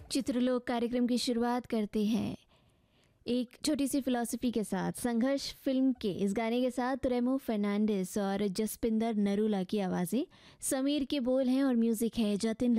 चित्रलोक कार्यक्रम की शुरुआत करते हैं एक छोटी सी फिलॉसफी के साथ। संघर्ष फिल्म के इस गाने के साथ रेमो फर्नांडिस और जसपिंदर नरूला की आवाज़ें, समीर के बोल हैं और म्यूज़िक है जतिन